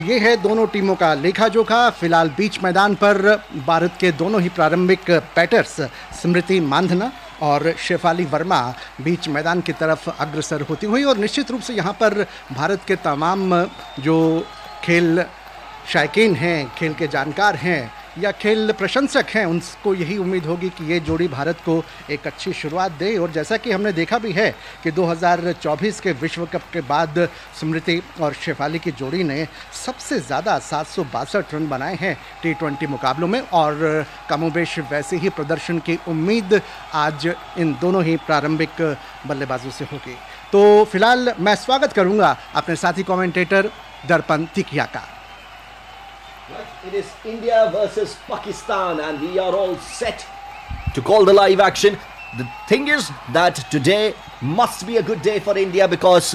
ये है दोनों टीमों का लेखा जोखा। फिलहाल बीच मैदान पर भारत के दोनों ही प्रारंभिक बैटर्स स्मृति मांधना और शेफाली वर्मा बीच मैदान की तरफ अग्रसर होती हुई, और निश्चित रूप से यहाँ पर भारत के तमाम जो खेल शायकीन हैं, खेल के जानकार हैं या खेल प्रशंसक हैं, उनको यही उम्मीद होगी कि ये जोड़ी भारत को एक अच्छी शुरुआत दे। और जैसा कि हमने देखा भी है कि 2024 के विश्व कप के बाद स्मृति और शेफाली की जोड़ी ने सबसे ज़्यादा 762 रन बनाए हैं T20 मुकाबलों में, और कमोबेश वैसे ही प्रदर्शन की उम्मीद आज इन दोनों ही प्रारंभिक बल्लेबाजों से होगी। तो फिलहाल मैं स्वागत करूँगा अपने साथी कमेंटेटर दर्पण तिकिया का। It is India versus Pakistan and we are all set to call the live action. The thing is that today must be a good day for India because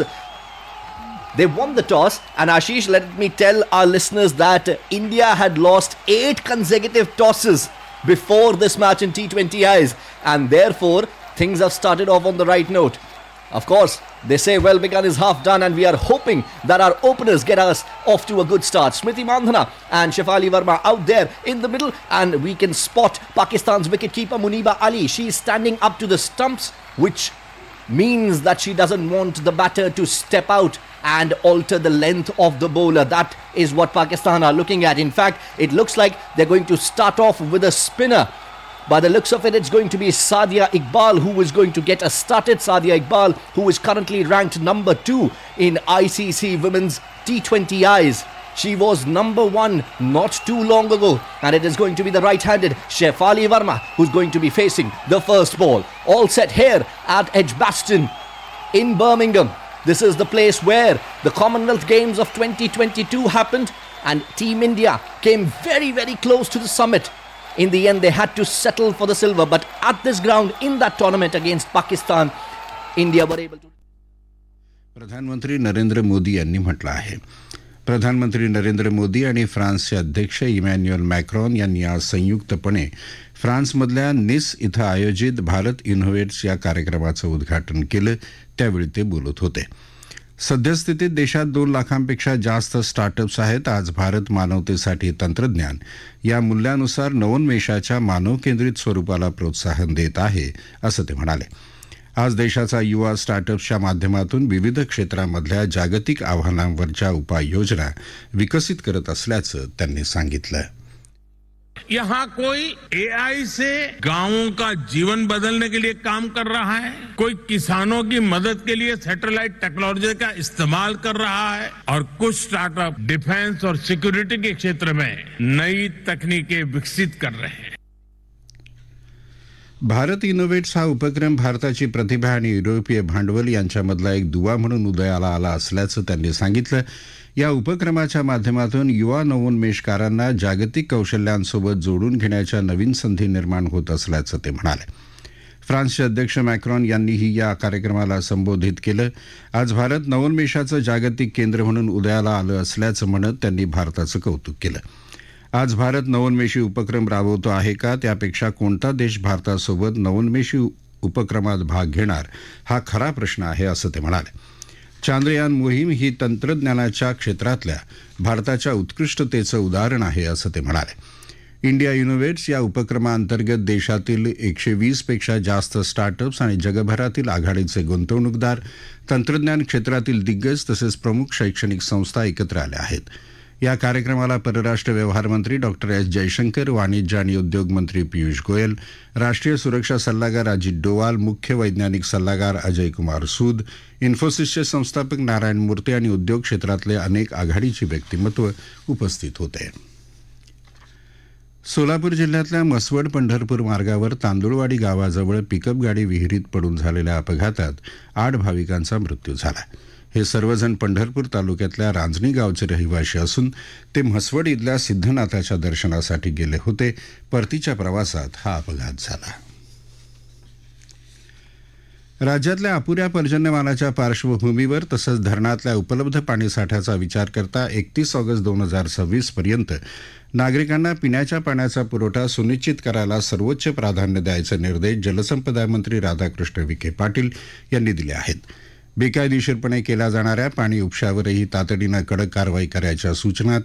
they won the toss, and Ashish, let me tell our listeners that India had lost 8 consecutive tosses before this match in T20Is, and therefore things have started off on the right note. Of course, they say well begun is half done, and we are hoping that our openers get us off to a good start. Smriti Mandhana and Shefali Verma out there in the middle, and we can spot Pakistan's wicketkeeper Muniba Ali. She is standing up to the stumps, which means that she doesn't want the batter to step out and alter the length of the bowler. That is what Pakistan are looking at. In fact, it looks like they're going to start off with a spinner. By the looks of it, it's going to be Sadia Iqbal who is going to get a start. Sadia Iqbal, who is currently ranked number 2 in ICC Women's T20Is. She was number 1 not too long ago, and it is going to be the right-handed Shefali Verma who's going to be facing the first ball. All set here at Edgbaston in Birmingham. This is the place where the Commonwealth Games of 2022 happened, and Team India came very, very close to the summit. In the end, they had to settle for the silver, but at this ground, in that tournament against Pakistan, India were able to. प्रधानमंत्री नरेंद्र मोदी यांनी म्हटलं आहे. प्रधानमंत्री नरेंद्र मोदी आणि फ्रान्सचे अध्यक्ष Emmanuel Macron यांनी आज संयुक्तपणे फ्रान्समधल्या निस इथं आयोजित भारत इनोव्हेट्स या कार्यक्रमाचं उद्घाटन केलं. त्यावेळी ते बोलत होते. सद्यस्थितीत देशात 2 लाखांपेक्षा जास्त स्टार्टअप्स आहेत. आज भारत मानवतेसाठी तंत्रज्ञान या मूल्यानुसार नवोन्मेषाच्या मानवकेंद्रित स्वरूपाला प्रोत्साहन देत आहे, असं ते म्हणाले. आज देशाचा युवा स्टार्टअप्सच्या माध्यमातून विविध क्षेत्रांमधल्या जागतिक आव्हानांवरच्या उपाययोजना विकसित करत असल्याचं त्यांनी सांगितलं. यहाँ कोई एआई से गांवों का जीवन बदलने के लिए काम कर रहा है, कोई किसानों की मदद के लिए सैटेलाइट टेक्नोलॉजी का इस्तेमाल कर रहा है, और कुछ स्टार्टअप डिफेंस और सिक्योरिटी के क्षेत्र में नई तकनीकें विकसित कर रहे हैं. भारत इनोव्हेट्स हा उपक्रम भारताची प्रतिभा आणि युरोपीय भांडवल यांच्यामधला एक दुवा म्हणून उदयाला आला असल्याचं त्यांनी सांगितलं. या उपक्रमाच्या माध्यमातून युवा नवोन्मेषकारांना जागतिक कौशल्यांसोबत जोडून घेण्याच्या नवीन संधी निर्माण होत असल्याचं ते म्हणाले. फ्रान्सचे अध्यक्ष मॅक्रॉन यांनीही या कार्यक्रमाला संबोधित केलं. आज भारत नवोन्मेषाचं जागतिक केंद्र म्हणून उदयाला आलं असल्याचं म्हणत त्यांनी भारताचं कौतुक केलं. आज भारत नवोन्मेषी उपक्रम राबवतो आहे का, त्यापेक्षा कोणता देश भारतासोबत नवोन्मेषी उपक्रमात भाग घेणार हा खरा प्रश्न आहे, असं ते म्हणाले. चांद्रयान मोहीम ही तंत्रज्ञानाच्या क्षेत्रातल्या भारताच्या उत्कृष्टतेचं उदाहरण आहे, असं ते म्हणाले. इंडिया इनोव्हेट्स या उपक्रमाअंतर्गत देशातील 120 पेक्षा जास्त स्टार्टअप्स आणि जगभरातील आघाडीचे गुंतवणूकदार, तंत्रज्ञान क्षेत्रातील दिग्गज तसेच प्रमुख शैक्षणिक संस्था एकत्र आल्या आहेत. या कार्यक्रमाला परराष्ट्र व्यवहार मंत्री डॉक्टर एस जयशंकर, वाणिज्य आणि उद्योग मंत्री पियुष गोयल, राष्ट्रीय सुरक्षा सल्लागार अजित डोवाल, मुख्य वैज्ञानिक सल्लागार अजय कुमार सूद, इन्फोसिसचे संस्थापक नारायण मूर्ती आणि उद्योग क्षेत्रातले अनेक आघाडीची व्यक्तिमत्व उपस्थित होते. सोलापूर जिल्ह्यातल्या मसवड पंढरपूर मार्गावर तांदुळवाडी गावाजवळ पिकअप गाडी विहिरीत पडून झालेल्या अपघातात 8 भाविकांचा मृत्यू झाला. हे सर्वजण पंढरपूर तालुक्यातल्या रांजणी गावचे रहिवासी असून ते म्हसवड इथल्या सिद्धनाथाच्या दर्शनासाठी गेले होते. परतीच्या प्रवासात हा अपघात झाला. राज्यातल्या अपुऱ्या पर्जन्यमानाच्या पार्श्वभूमीवर तसंच धरणातल्या उपलब्ध पाणीसाठ्याचा विचार करता 31 ऑगस्ट 2026 पर्यंत नागरिकांना पिण्याच्या पाण्याचा पुरवठा सुनिश्चित करायला सर्वोच्च प्राधान्य द्यायचे निर्देश जलसंपदा मंत्री राधाकृष्ण विखे पाटील यांनी दिले आहेत. बेकायदेशीरपणे केल्या जाणाऱ्या पाणी उपशावरही तातडीनं कडक कारवाई करायच्या सूचना